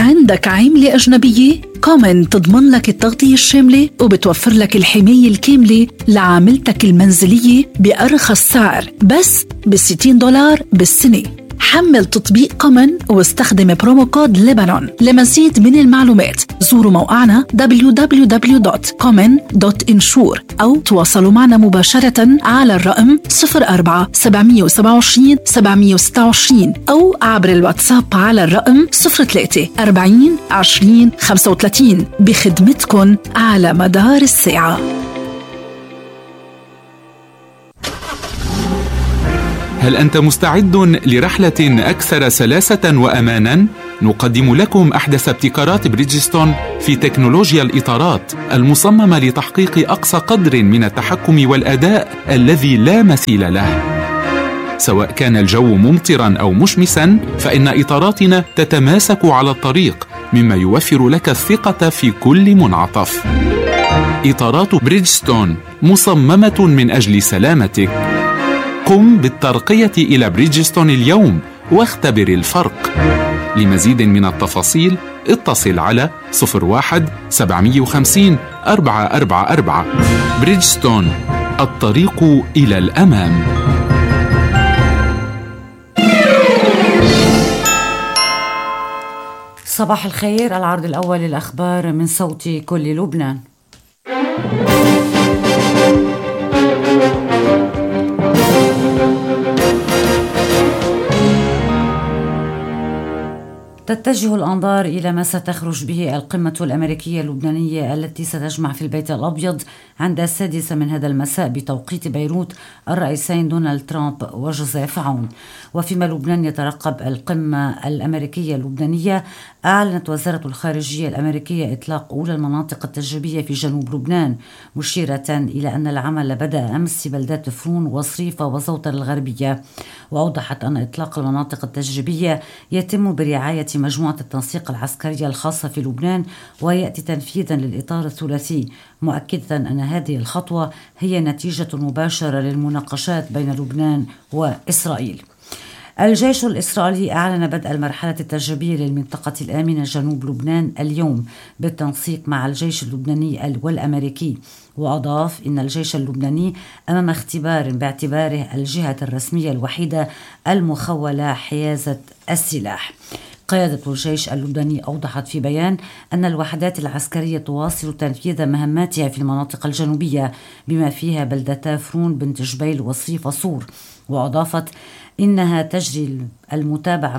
عندك عاملة أجنبية؟ كومن تضمن لك التغطية الشاملة وبتوفر لك الحماية الكاملة لعاملتك المنزلية بأرخص سعر بس $60 بالسنة. حمل تطبيق كومن واستخدم برومو كود لبنان. لمزيد من المعلومات زوروا موقعنا www.common.insure أو تواصلوا معنا مباشرة على الرقم 04-727-726 أو عبر الواتساب على الرقم 03-40-20-35 بخدمتكن على مدار الساعة. هل أنت مستعد لرحلة أكثر سلاسة وأماناً؟ نقدم لكم أحدث ابتكارات بريدجستون في تكنولوجيا الإطارات المصممة لتحقيق أقصى قدر من التحكم والأداء الذي لا مثيل له. سواء كان الجو ممطراً أو مشمساً، فإن إطاراتنا تتماسك على الطريق، مما يوفر لك الثقة في كل منعطف. إطارات بريدجستون مصممة من أجل سلامتك. قم بالترقية إلى بريدجستون اليوم واختبر الفرق. لمزيد من التفاصيل اتصل على 01-750-444. بريدجستون، الطريق إلى الأمام. صباح الخير. العرض الأول للأخبار من صوت كل لبنان. تتجه الأنظار إلى ما ستخرج به القمة الأمريكية اللبنانية التي ستجمع في البيت الأبيض عند 6 من هذا المساء بتوقيت بيروت الرئيسين دونالد ترامب وجوزيف عون. وفيما لبنان يترقب القمة الأمريكية اللبنانية، أعلنت وزارة الخارجية الأمريكية إطلاق أولى المناطق التجريبية في جنوب لبنان، مشيرة إلى أن العمل بدأ أمس في بلدات فرون وصريفة وزوطر الغربية. وأوضحت أن إطلاق المناطق التجريبية يتم برعاية مجموعة التنسيق العسكرية الخاصة في لبنان، ويأتي تنفيذا للإطار الثلاثي، مؤكدة أن هذه الخطوة هي نتيجة مباشرة للمناقشات بين لبنان وإسرائيل. الجيش الإسرائيلي أعلن بدء المرحلة التجريبية للمنطقة الآمنة جنوب لبنان اليوم بالتنسيق مع الجيش اللبناني والأمريكي. وأضاف إن الجيش اللبناني أمام اختبار باعتباره الجهة الرسمية الوحيدة المخولة حيازة السلاح. قيادة الجيش اللبناني أوضحت في بيان أن الوحدات العسكرية تواصل تنفيذ مهماتها في المناطق الجنوبية بما فيها بلدتا فرون بنت جبيل وصريف صور. وأضافت إنها تجري المتابعة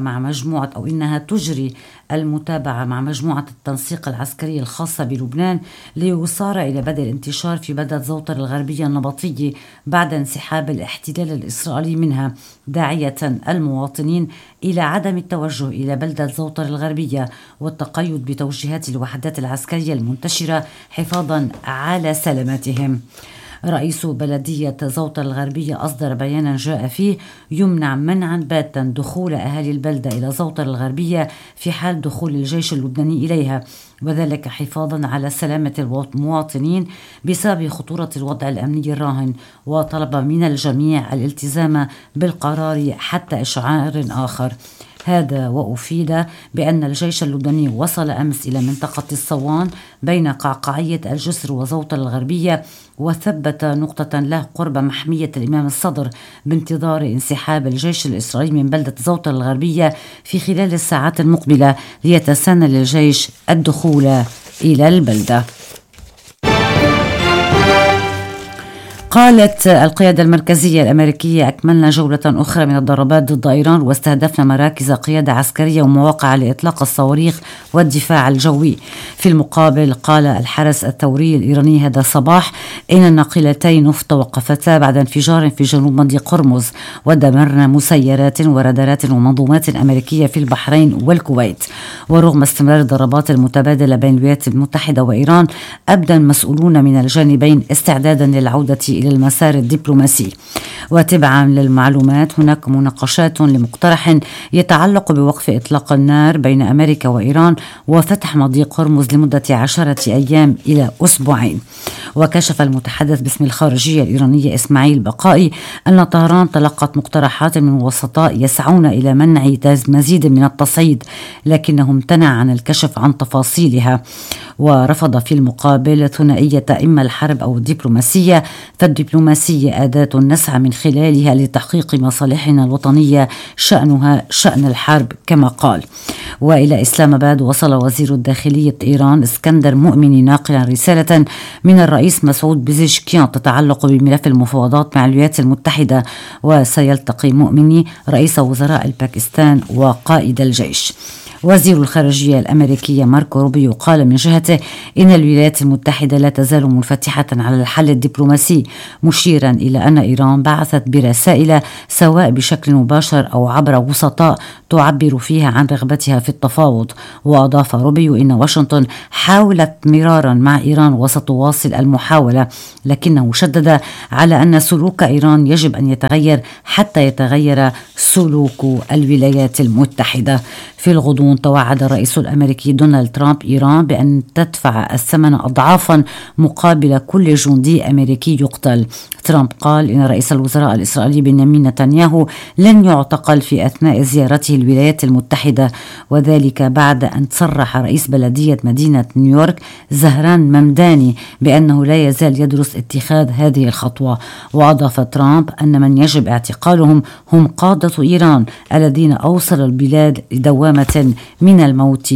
مع مجموعة التنسيق العسكري الخاصة بلبنان ليصار إلى بدء الانتشار في بلدة زوطر الغربية النبطية بعد انسحاب الاحتلال الإسرائيلي منها، داعية المواطنين إلى عدم التوجه إلى بلدة زوطر الغربية والتقيد بتوجيهات الوحدات العسكرية المنتشرة حفاظا على سلامتهم. رئيس بلدية زوطر الغربية أصدر بيانا جاء فيه يمنع منعا باتا دخول أهالي البلدة إلى زوطر الغربية في حال دخول الجيش اللبناني إليها، وذلك حفاظا على سلامة المواطنين بسبب خطورة الوضع الأمني الراهن. وطلب من الجميع الالتزام بالقرار حتى إشعار آخر. هذا وأفيد بأن الجيش اللبناني وصل أمس إلى منطقة الصوان بين قعقاعية الجسر وزوطر الغربية، وثبت نقطة له قرب محمية الإمام الصدر بانتظار انسحاب الجيش الإسرائيلي من بلدة زوطر الغربية في خلال الساعات المقبلة ليتسنى للجيش الدخول إلى البلدة. قالت القيادة المركزية الأمريكية: أكملنا جولة أخرى من الضربات ضد إيران واستهدفنا مراكز قيادة عسكرية ومواقع لإطلاق الصواريخ والدفاع الجوي. في المقابل قال الحرس الثوري الإيراني هذا الصباح إن الناقلتين نفط توقفتا بعد انفجار في جنوب مضيق هرمز، ودمرنا مسيرات ورادارات ومنظومات أمريكية في البحرين والكويت. ورغم استمرار الضربات المتبادلة بين الولايات المتحدة وإيران، أبدى المسؤولون من الجانبين استعدادا للعودة إلى المسار الدبلوماسي. وتبعا للمعلومات هناك مناقشات لمقترح يتعلق بوقف إطلاق النار بين أمريكا وإيران وفتح مضيق هرمز لمدة 10 أيام إلى أسبوعين. وكشف المتحدث باسم الخارجية الإيرانية إسماعيل بقائي أن طهران تلقت مقترحات من وسطاء يسعون إلى منع مزيد من التصعيد، لكنه امتنع عن الكشف عن تفاصيلها، ورفض في المقابل ثنائية إما الحرب أو الدبلوماسية، فالدبلوماسية أداة نسعى من خلالها لتحقيق مصالحنا الوطنية شأنها شأن الحرب كما قال. وإلى إسلام آباد وصل وزير الداخلية إيران اسكندر مؤمني ناقلا رسالة من الرئيس مسعود بيزشكيان تتعلق بملف المفاوضات مع الولايات المتحدة، وسيلتقي مؤمني رئيس وزراء الباكستان وقائد الجيش. وزير الخارجية الأمريكية ماركو روبيو قال من جهته إن الولايات المتحدة لا تزال منفتحة على الحل الدبلوماسي، مشيرا إلى أن إيران بعثت برسائل سواء بشكل مباشر أو عبر وسطاء تعبر فيها عن رغبتها في التفاوض. وأضاف روبيو إن واشنطن حاولت مرارا مع إيران وستواصل المحاولة، لكنه شدد على أن سلوك إيران يجب أن يتغير حتى يتغير سلوك الولايات المتحدة. في الغضون توعد الرئيس الأمريكي دونالد ترامب إيران بأن تدفع الثمن أضعافا مقابل كل جندي أمريكي يقتل. ترامب قال إن رئيس الوزراء الإسرائيلي بنيامين نتنياهو لن يعتقل في أثناء زيارته الولايات المتحدة، وذلك بعد أن صرح رئيس بلدية مدينة نيويورك زهران ممداني بأنه لا يزال يدرس اتخاذ هذه الخطوة. وأضاف ترامب أن من يجب اعتقالهم هم قادة إيران الذين أوصلوا البلاد لدوامة من الموت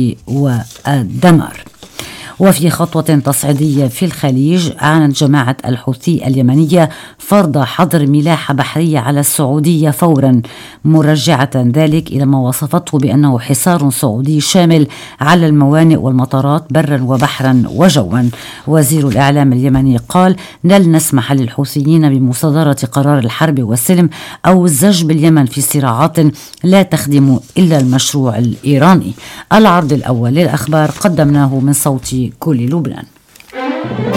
والدمار. وفي خطوة تصعيدية في الخليج، أعلنت جماعة الحوثي اليمنية فرض حظر ملاحة بحرية على السعودية فورا، مرجعة ذلك إلى ما وصفته بأنه حصار سعودي شامل على الموانئ والمطارات برا وبحرا وجوا. وزير الإعلام اليمني قال: لن نسمح للحوثيين بمصادرة قرار الحرب والسلم أو الزج باليمن في صراعات لا تخدم إلا المشروع الإيراني. العرض الأول للأخبار قدمناه من صوت كل لبنان.